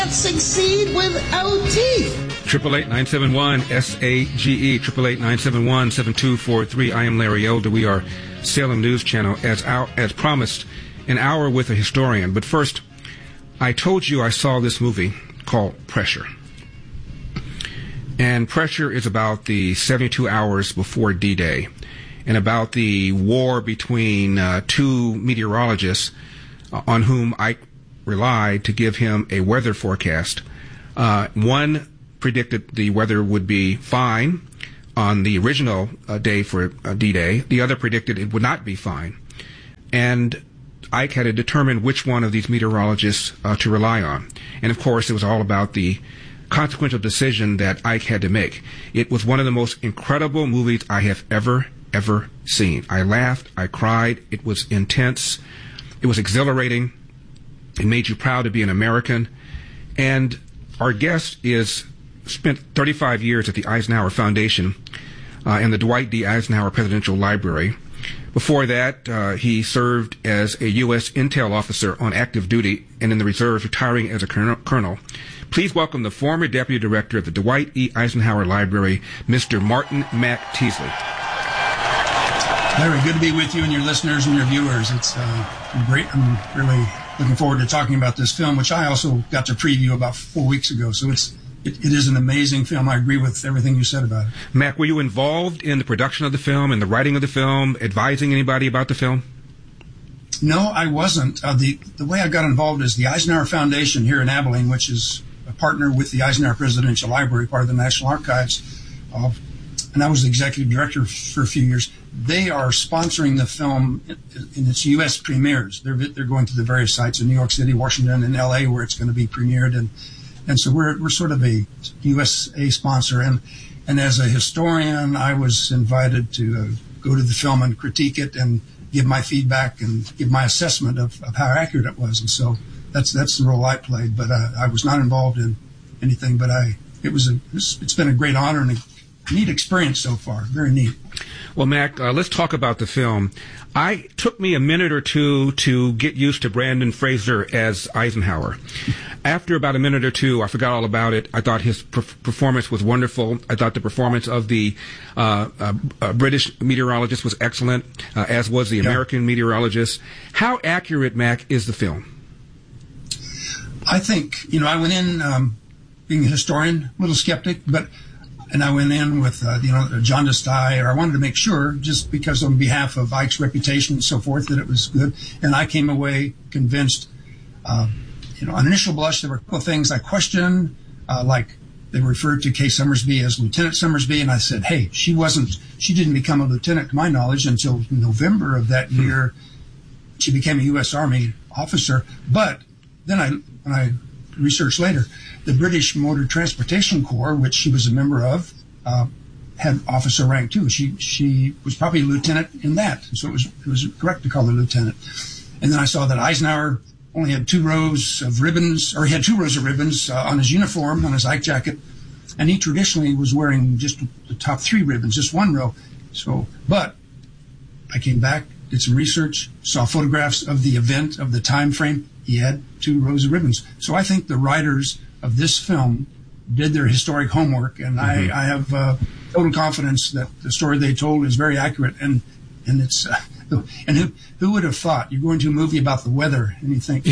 Succeed without teeth. 888-971-SAGE, 888-971-7243. I am Larry Elder. We are Salem News Channel, as promised, an hour with a historian. But first, I told you I saw this movie called Pressure. And Pressure is about the 72 hours before D-Day and about the war between two meteorologists on whom I relied to give him a weather forecast. One predicted the weather would be fine on the original day for D-Day. The other predicted it would not be fine. And Ike had to determine which one of these meteorologists to rely on. And, of course, it was all about the consequential decision that Ike had to make. It was one of the most incredible movies I have ever seen. I laughed. I cried. It was intense. It was exhilarating. It made you proud to be an American. And our guest spent 35 years at the Eisenhower Foundation and the Dwight D. Eisenhower Presidential Library. Before that, he served as a U.S. intel officer on active duty and in the reserves, retiring as a colonel. Please welcome the former deputy director of the Dwight E. Eisenhower Library, Mr. Martin Mack Teasley. Larry, good to be with you and your listeners and your viewers. It's great. I'm really looking forward to talking about this film, which I also got to preview about 4 weeks ago. So it is an amazing film. I agree with everything you said about it. Mac, were you involved in the production of the film and the writing of the film, advising anybody about the film? No, I wasn't. The way I got involved is the Eisenhower Foundation here in Abilene, which is a partner with the Eisenhower Presidential Library, part of the National Archives. And I was the executive director for a few years. They are sponsoring the film in its U.S. premieres. They're going to the various sites in New York City, Washington, and L.A. where it's going to be premiered. And so we're sort of a USA sponsor. And as a historian, I was invited to go to the film and critique it and give my feedback and give my assessment of how accurate it was. And so that's the role I played. But I was not involved in anything. But it's been a great honor and a neat experience so far. Very neat. Well, Mac, let's talk about the film. It took me a minute or two to get used to Brandon Fraser as Eisenhower. After about a minute or two, I forgot all about it. I thought his performance was wonderful. I thought the performance of the British meteorologist was excellent, as was the American meteorologist. How accurate, Mac, is the film? I think, I went in being a historian, a little skeptic, and I went in with, a jaundiced eye, or I wanted to make sure, just because on behalf of Ike's reputation and so forth, that it was good. And I came away convinced, on initial blush, there were a couple of things I questioned, like they referred to Kay Summersby as Lieutenant Summersby, and I said, hey, she didn't become a lieutenant, to my knowledge, until November of that year. She became a U.S. Army officer. But then when I researched later, the British Motor Transportation Corps, which she was a member of, had officer rank too. She was probably a lieutenant in that, so it was correct to call her lieutenant. And then I saw that Eisenhower only had 2 rows of ribbons, or he had 2 rows of ribbons on his uniform, on his Ike jacket, and he traditionally was wearing just the top 3 ribbons, just 1 row. But I came back, did some research, saw photographs of the event, of the time frame. He had 2 rows of ribbons. So I think the writers of this film did their historic homework, and I have total confidence that the story they told is very accurate. And it's and who would have thought you're going to a movie about the weather and you think,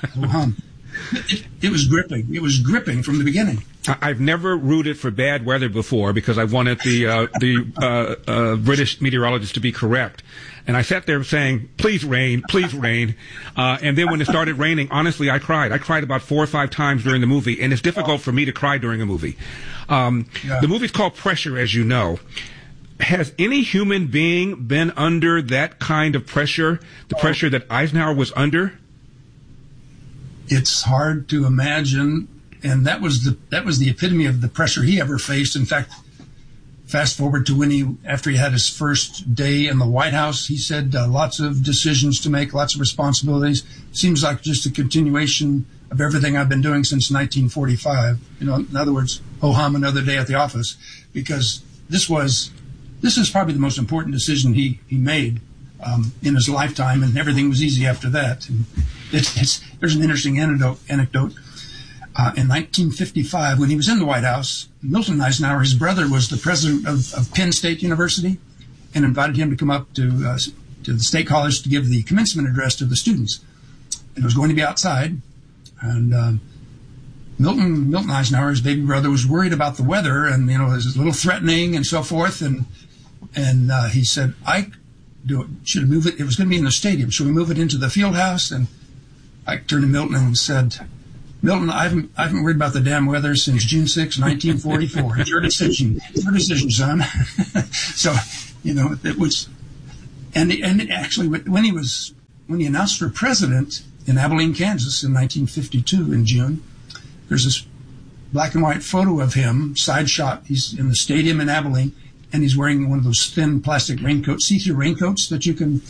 it was gripping. It was gripping from the beginning. I've never rooted for bad weather before because I wanted the British meteorologist to be correct. And I sat there saying, please rain, please rain. And then when it started raining, honestly, I cried. I cried about 4 or 5 times during the movie, and it's difficult for me to cry during a movie. The movie's called Pressure, as you know. Has any human being been under that kind of pressure, the pressure that Eisenhower was under? It's hard to imagine, and that was the epitome of the pressure he ever faced. In fact, fast forward to after he had his first day in the White House, he said lots of decisions to make, lots of responsibilities. Seems like just a continuation of everything I've been doing since 1945. In other words, ho-hum, another day at the office, because this is probably the most important decision he made in his lifetime, and everything was easy after that. And there's an interesting anecdote. In 1955, when he was in the White House, Milton Eisenhower, his brother, was the president of Penn State University, and invited him to come up to the State College to give the commencement address to the students. And it was going to be outside, and Milton Eisenhower, his baby brother, was worried about the weather, and it was a little threatening and so forth. And he said, "Ike, should we move it? It was going to be in the stadium. Should we move it into the field house?" And Ike turned to Milton and said, "Milton, I haven't worried about the damn weather since June 6, 1944. It's your decision. It's your decision, son." So, it was, and actually when he announced for president in Abilene, Kansas, in 1952 in June. There's this black and white photo of him, side shot. He's in the stadium in Abilene, and he's wearing one of those thin plastic raincoats, see-through raincoats not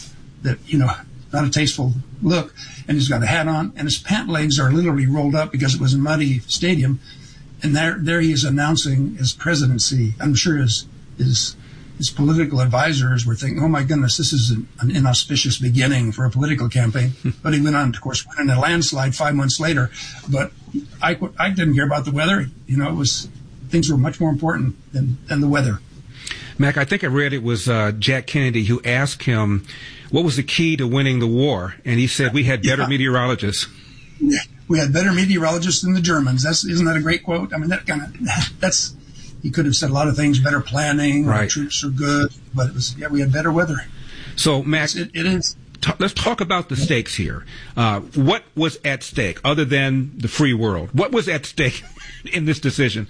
a tasteful look. And he's got a hat on, and his pant legs are literally rolled up because it was a muddy stadium. And there he is announcing his presidency. I'm sure his political advisors were thinking, "Oh my goodness, this is an inauspicious beginning for a political campaign." But he went on, of course, went in a landslide 5 months later. But I didn't care about the weather. Things were much more important than the weather. Mac, I think I read it was Jack Kennedy who asked him what was the key to winning the war, and he said we had better meteorologists. Yeah, we had better meteorologists than the Germans. Isn't that a great quote? I mean, that's. He could have said a lot of things, better planning, right. Our troops are good, but it was, we had better weather. So, Max, it is. Let's talk about the stakes here. What was at stake other than the free world? What was at stake in this decision?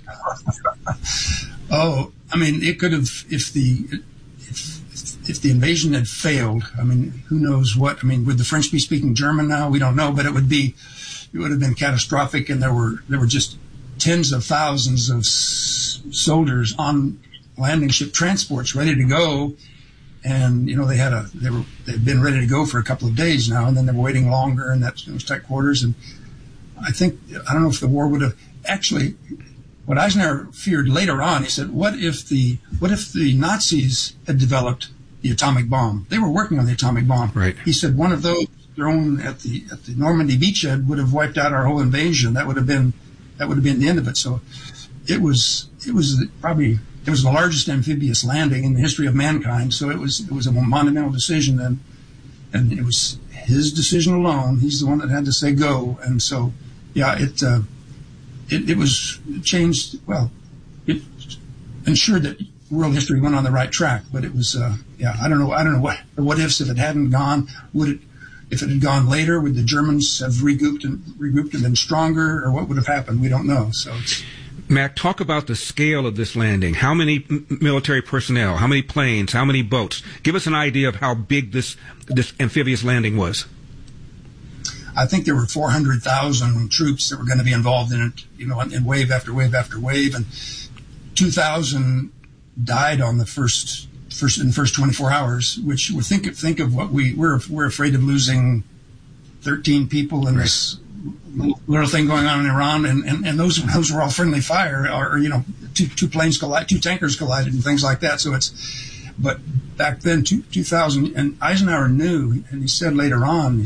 Oh, I mean, it could have, if the invasion had failed, I mean, who knows what, I mean, would the French be speaking German now? We don't know, but it would have been catastrophic, and there were just tens of thousands of soldiers on landing ship transports ready to go, and they'd been ready to go for a couple of days now, and then they were waiting longer, and that was tight quarters. And I don't know if the war would have actually. What Eisenhower feared later on, he said, "What if the Nazis had developed the atomic bomb? They were working on the atomic bomb." Right. He said one of those thrown at the Normandy beachhead would have wiped out our whole invasion. That would have been the end of it. So it was the largest amphibious landing in the history of mankind. So it was a monumental decision, and it was his decision alone. He's the one that had to say go. And so, yeah, it was changed. Well, it ensured that world history went on the right track. But it was, I don't know what ifs if it hadn't gone. If it had gone later, would the Germans have regrouped and been stronger, or what would have happened? We don't know. So, Mac, talk about the scale of this landing. How many military personnel? How many planes? How many boats? Give us an idea of how big this amphibious landing was. I think there were 400,000 troops that were going to be involved in it, in wave after wave after wave, and 2,000 died on the first 24 hours. Which think of what we're afraid of losing 13 people in this little thing going on in Iran, and those were all friendly fire, or two planes collide, two tankers collided, and things like that. So but back then 2,000, and Eisenhower knew, and he said later on,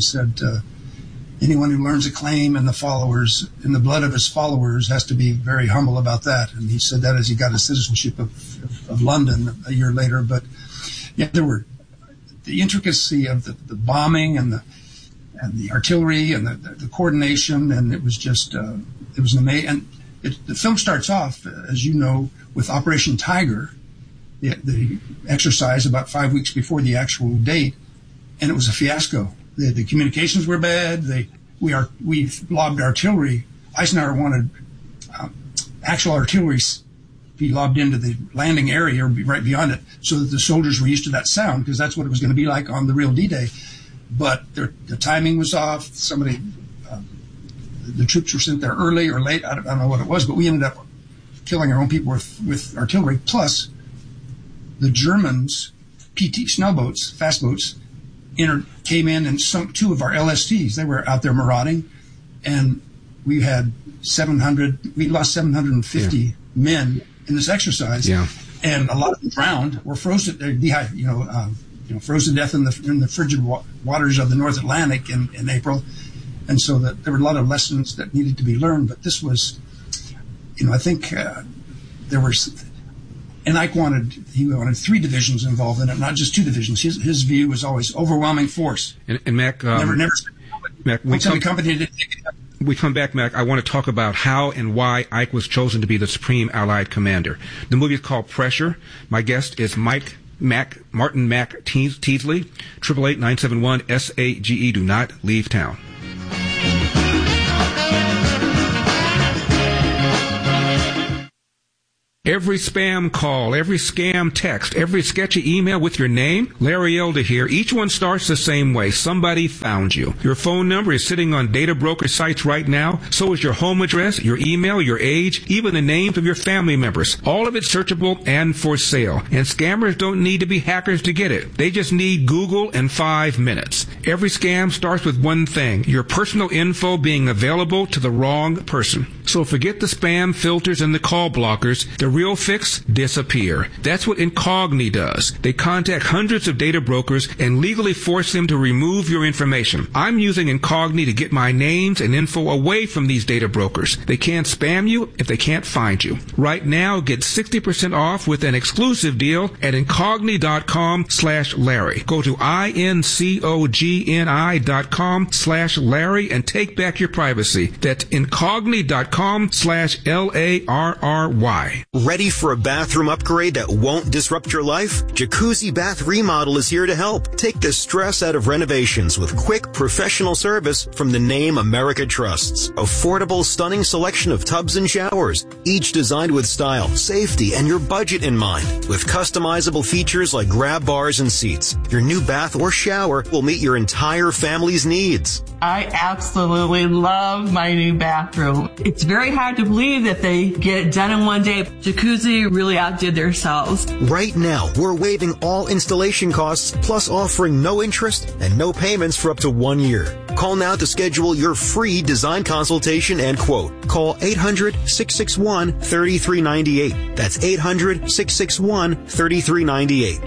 anyone who learns a claim in the blood of his followers has to be very humble about that. And he said that as he got his citizenship of London a year later. But yeah, there were the intricacy of the bombing and the artillery and the coordination, and it was just it was amazing. And the film starts off, as you know, with Operation Tiger, the exercise about 5 weeks before the actual date, and it was a fiasco. The communications were bad. We lobbed artillery. Eisenhower wanted actual artillery be lobbed into the landing area or right beyond it, so that the soldiers were used to that sound, because that's what it was going to be like on the real D-Day. But the timing was off. The troops were sent there early or late. I don't know what it was, but we ended up killing our own people with artillery. Plus, the Germans, PT Schnellboats, fast boats, came in and sunk two of our LSTs. They were out there marauding, and we had we lost 750 men in this exercise. Yeah. And a lot of them drowned or froze to froze to death in the frigid waters of the North Atlantic in April. And so that there were a lot of lessons that needed to be learned. But this was, I think there was, and Ike wanted 3 divisions involved in it, not just 2 divisions. His view was always overwhelming force. And Mac, Mac, we come back, Mac. I want to talk about how and why Ike was chosen to be the Supreme Allied Commander. The movie is called Pressure. My guest is Martin Mac Teasley. 888-971-SAGE. Do not leave town. Every spam call, every scam text, every sketchy email with your name, Larry Elder here, each one starts the same way. Somebody found you. Your phone number is sitting on data broker sites right now. So is your home address, your email, your age, even the names of your family members. All of it searchable and for sale. And scammers don't need to be hackers to get it. They just need Google and 5 minutes. Every scam starts with one thing, your personal info being available to the wrong person. So forget the spam filters and the call blockers. The real fix, disappear. That's what Incogni does. They contact hundreds of data brokers and legally force them to remove your information. I'm using Incogni to get my names and info away from these data brokers. They can't spam you if they can't find you. Right now, get 60% off with an exclusive deal at Incogni.com/Larry. Go to INCOGNI.com/Larry and take back your privacy. That's Incogni.com/LARRY. Ready for a bathroom upgrade that won't disrupt your life? Jacuzzi Bath Remodel is here to help. Take the stress out of renovations with quick, professional service from the name America trusts. Affordable, stunning selection of tubs and showers, each designed with style, safety, and your budget in mind. With customizable features like grab bars and seats, your new bath or shower will meet your entire family's needs. I absolutely love my new bathroom. It's very hard to believe that they get it done in one day. Jacuzzi really outdid themselves. Right now, we're waiving all installation costs, plus offering no interest and no payments for up to 1 year. Call now to schedule your free design consultation and quote. Call 800-661-3398. That's 800-661-3398.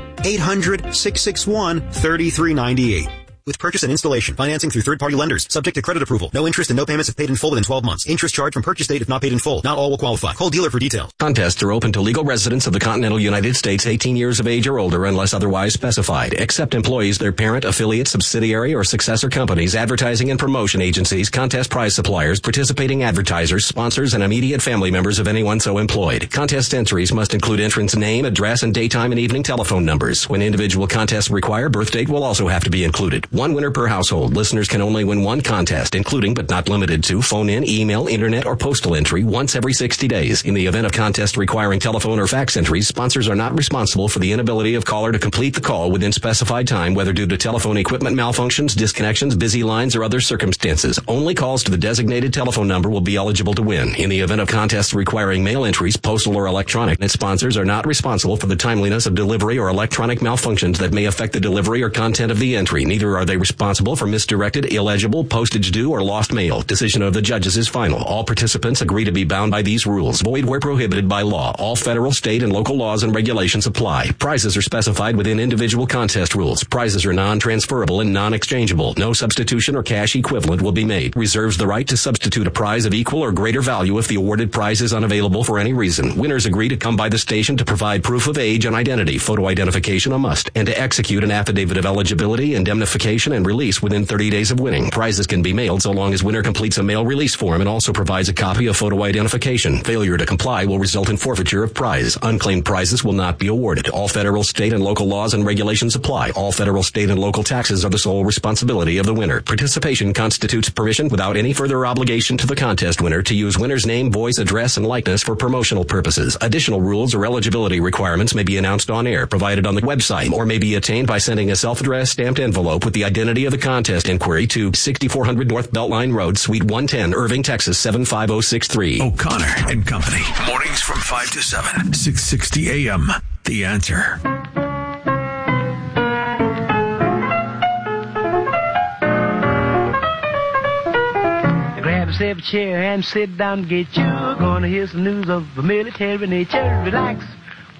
800-661-3398. With purchase and installation, financing through third-party lenders, subject to credit approval. No interest and no payments if paid in full within 12 months. Interest charged from purchase date if not paid in full. Not all will qualify. Call dealer for details. Contests are open to legal residents of the continental United States 18 years of age or older unless otherwise specified, except employees, their parent, affiliate, subsidiary, or successor companies, advertising and promotion agencies, contest prize suppliers, participating advertisers, sponsors, and immediate family members of anyone so employed. Contest entries must include entrant's name, address, and daytime and evening telephone numbers. When individual contests require, birth date will also have to be included. One winner per household. Listeners can only win one contest, including but not limited to phone-in, email, internet, or postal entry once every 60 days. In the event of contest requiring telephone or fax entries, sponsors are not responsible for the inability of caller to complete the call within specified time, whether due to telephone equipment malfunctions, disconnections, busy lines, or other circumstances. Only calls to the designated telephone number will be eligible to win. In the event of contests requiring mail entries, postal or electronic, sponsors are not responsible for the timeliness of delivery or electronic malfunctions that may affect the delivery or content of the entry. Neither are they responsible for misdirected, illegible, postage due, or lost mail. Decision of the judges is final. All participants agree to be bound by these rules. Void where prohibited by law. All federal, state, and local laws and regulations apply. Prizes are specified within individual contest rules. Prizes are non-transferable and non-exchangeable. No substitution or cash equivalent will be made. Reserves the right to substitute a prize of equal or greater value if the awarded prize is unavailable for any reason. Winners agree to come by the station to provide proof of age and identity, photo identification a must, and to execute an affidavit of eligibility, indemnification, and release within 30 days of winning. Prizes can be mailed so long as winner completes a mail release form and also provides a copy of photo identification. Failure to comply will result in forfeiture of prize. Unclaimed prizes will not be awarded. All federal, state, and local laws and regulations apply. All federal, state, and local taxes are the sole responsibility of the winner. Participation constitutes permission without any further obligation to the contest winner to use winner's name, voice, address, and likeness for promotional purposes. Additional rules or eligibility requirements may be announced on air, provided on the website, or may be attained by sending a self-addressed stamped envelope with the identity of the contest inquiry to 6400 North Beltline Road, Suite 110, Irving, Texas 75063. O'Connor and Company. Mornings from 5 to 7. 660 AM. The Answer. Grab yourself a chair and sit down and get you. Gonna hear some news of the military nature. Relax.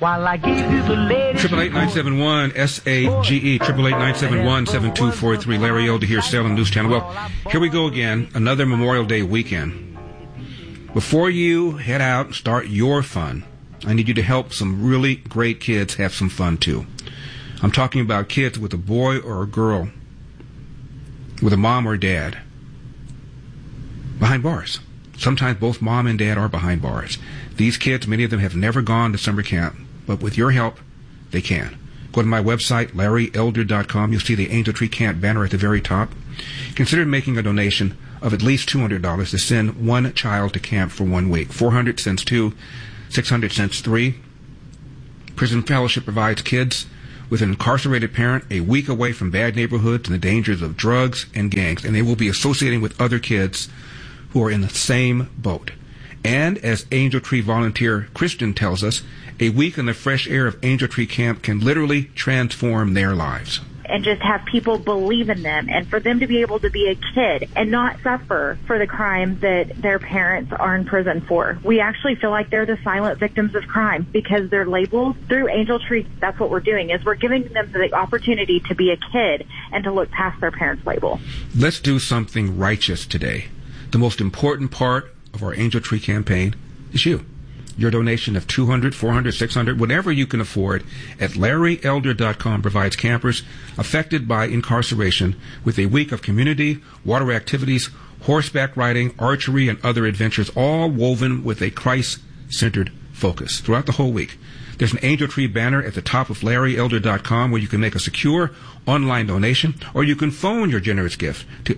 while I give you the latest. 888-971-SAGE, 888-971-7243. Larry Elder here, Salem News Channel. Well, here we go again, another Memorial Day weekend. Before you head out and start your fun, I need you to help some really great kids have some fun too. I'm talking about kids with a boy or a girl, with a mom or dad, behind bars. Sometimes both mom and dad are behind bars. These kids, many of them have never gone to summer camp, but with your help, they can. Go to my website, LarryElder.com. You'll see the Angel Tree Camp banner at the very top. Consider making a donation of at least $200 to send one child to camp for 1 week. 400 cents 2, 600 cents 3. Prison Fellowship provides kids with an incarcerated parent a week away from bad neighborhoods and the dangers of drugs and gangs, and they will be associating with other kids who are in the same boat. And as Angel Tree volunteer Christian tells us, a week in the fresh air of Angel Tree Camp can literally transform their lives. And just have people believe in them, and for them to be able to be a kid and not suffer for the crimes that their parents are in prison for. We actually feel like they're the silent victims of crime because they're labeled through Angel Tree. That's what we're doing, is we're giving them the opportunity to be a kid and to look past their parents' label. Let's do something righteous today. The most important part of our Angel Tree campaign is you. Your donation of $200, $400, $600, whatever you can afford at LarryElder.com provides campers affected by incarceration with a week of community, water activities, horseback riding, archery, and other adventures, all woven with a Christ-centered focus throughout the whole week. There's an Angel Tree banner at the top of LarryElder.com where you can make a secure online donation, or you can phone your generous gift to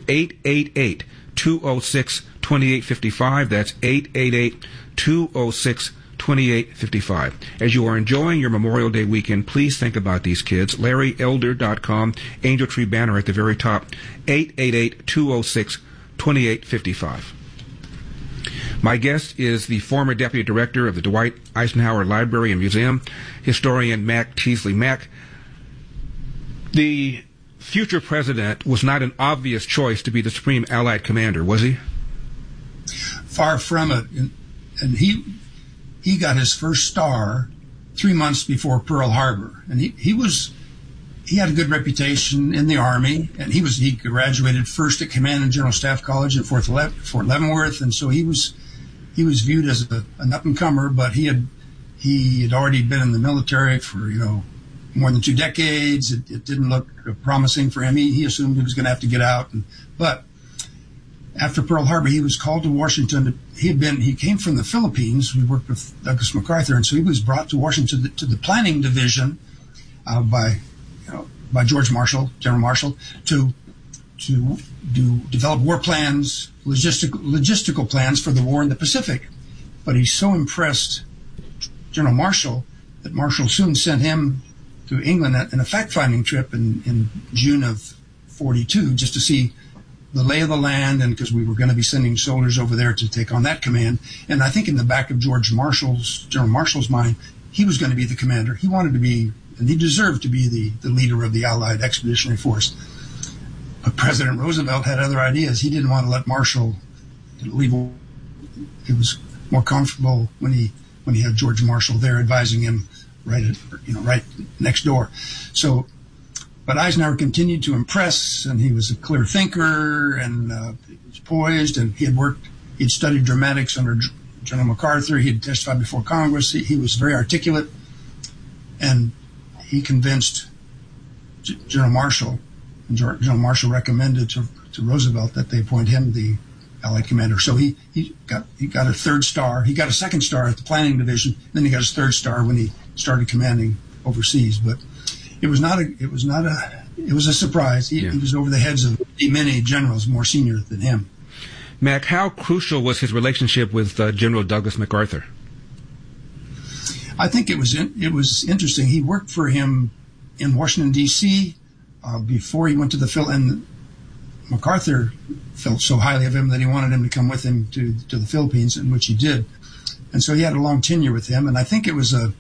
888-206-2855. That's 888-206-2855. As you are enjoying your Memorial Day weekend, please think about these kids. LarryElder.com, Angel Tree banner at the very top, 888-206-2855. My guest is the former Deputy Director of the Dwight Eisenhower Library and Museum, historian Mac Teasley. Mac, the future president was not an obvious choice to be the Supreme Allied Commander, was he? Far from it. And he got his first star 3 months before Pearl Harbor. And he had a good reputation in the Army, and he graduated first at Command and General Staff College at Fort Leavenworth, and so he was viewed as an up-and-comer, but he had already been in the military for, more than 2 decades. It didn't look promising for him. He assumed he was going to have to get out. But after Pearl Harbor, he was called to Washington. He came from the Philippines. We worked with Douglas MacArthur, and so he was brought to Washington to the planning division by George Marshall, General Marshall, to develop war plans, logistical plans for the war in the Pacific. But he so impressed General Marshall that Marshall soon sent him to England in a fact-finding trip in June of 42, just to see the lay of the land, and because we were going to be sending soldiers over there to take on that command. And I think in the back of General Marshall's mind, he was going to be the commander. He wanted to be, and he deserved to be the leader of the Allied Expeditionary Force. But President Roosevelt had other ideas. He didn't want to let Marshall leave. It was more comfortable when he had George Marshall there advising him right next door. So, but Eisenhower continued to impress, and he was a clear thinker, and he was poised, and he'd studied dramatics under General MacArthur. He had testified before Congress. He was very articulate, and he convinced General Marshall, and General Marshall recommended to Roosevelt that they appoint him the Allied commander. So he got a third star. He got a second star at the planning division. Then he got his third star when he started commanding overseas. But it was a surprise. He was over the heads of many generals more senior than him. Mac, how crucial was his relationship with General Douglas MacArthur? I think it was interesting. He worked for him in Washington, D.C. Before he went to the Philippines. And MacArthur felt so highly of him that he wanted him to come with him to the Philippines, in which he did. And so he had a long tenure with him. And I think it was the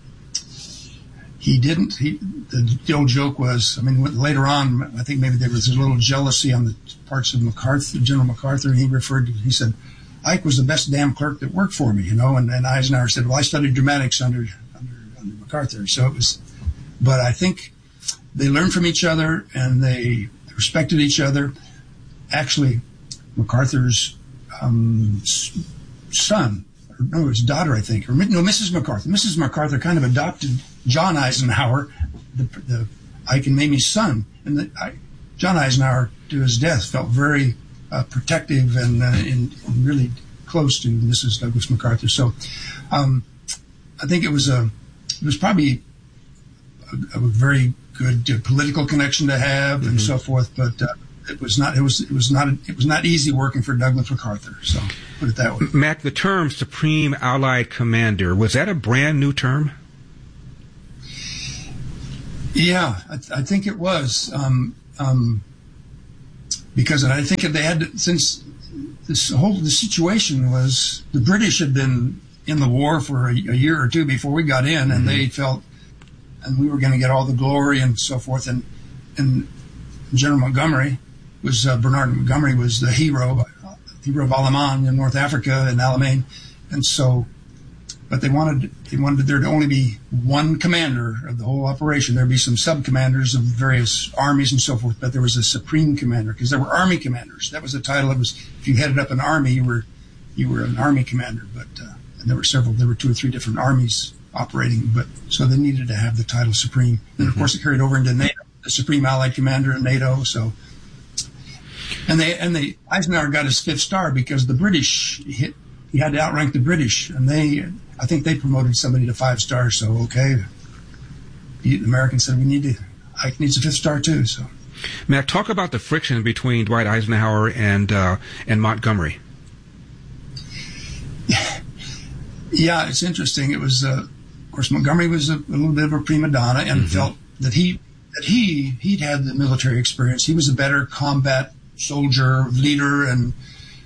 old joke was, later on, I think maybe there was a little jealousy on the parts of General MacArthur, and he said, Ike was the best damn clerk that worked for me, and Eisenhower said, well, I studied dramatics under MacArthur. So it was, but I think they learned from each other and they respected each other. Actually, MacArthur's son, or no, his daughter, I think, or no, Mrs. MacArthur. Mrs. MacArthur kind of adopted John Eisenhower, the Ike and Mamie's son, and John Eisenhower, to his death, felt very protective and really close to Mrs. Douglas MacArthur. So I think it was probably a very good political connection to have and so forth, but it was not easy working for Douglas MacArthur. So put it that way. Mac, the term Supreme Allied Commander, was that a brand new term? Yeah, I think it was. Because I think they had, since the situation was, the British had been in the war for a year or two before we got in, and they felt, and we were going to get all the glory and so forth. And General Montgomery was, Bernard Montgomery was the hero of Alamein in North Africa and Alamein. And so, but they wanted there to only be one commander of the whole operation. There'd be some sub-commanders of various armies and so forth, but there was a supreme commander, because there were army commanders. That was the title. It was, if you headed up an army, you were an army commander. But and there were 2 or 3 different armies operating. But so they needed to have the title supreme. And of course, it carried over into NATO, the Supreme Allied Commander in NATO. So, and Eisenhower got his 5th star because the British he had to outrank the British, and I think they promoted somebody to 5 stars. So okay, the Americans said Ike needs a 5th star too. So, Mac, talk about the friction between Dwight Eisenhower and Montgomery. Yeah, it's interesting. It was, of course, Montgomery was a little bit of a prima donna and felt that he'd had the military experience. He was a better combat soldier, leader, and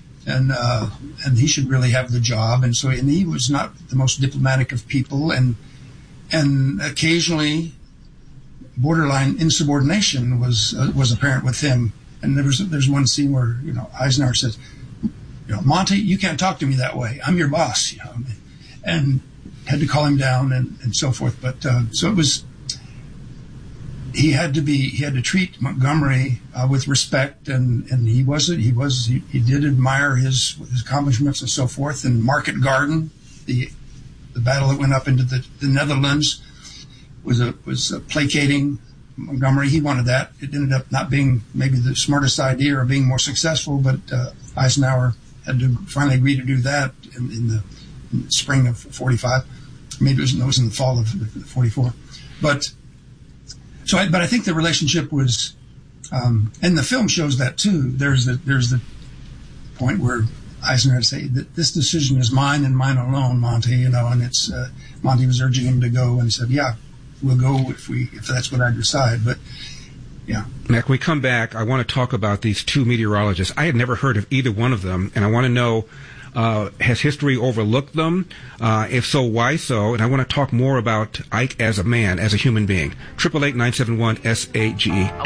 he should really have the job. And so, and he was not the most diplomatic of people, and occasionally borderline insubordination was apparent with him. And there's one scene where Eisenhower says, Monty, you can't talk to me that way. I'm your boss, and had to call him down and so forth. But so it was. He had to treat Montgomery with respect, and he did admire his accomplishments and so forth. And Market Garden, the battle that went up into the Netherlands, was placating Montgomery. He wanted that. It ended up not being maybe the smartest idea or being more successful, but Eisenhower had to finally agree to do that in the spring of 45. Maybe it was in the fall of 44, but. But I think the relationship was, and the film shows that too. There's the point where Eisenhower say that this decision is mine and mine alone, Monty. And it's Monty was urging him to go, and he said, "Yeah, we'll go if that's what I decide." But yeah, Mac, we come back. I want to talk about these 2 meteorologists. I had never heard of either one of them, and I want to know. Has history overlooked them? If so, why so? And I want to talk more about Ike as a man, as a human being. 888-971-SAGE.